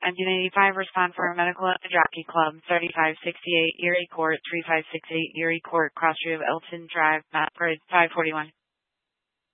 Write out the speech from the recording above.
Engine 85, respond for a medical at the Jockey Club, 3568 Erie Court, 3568 Erie Court, cross street of Elton Drive, Mount Bridge, 541.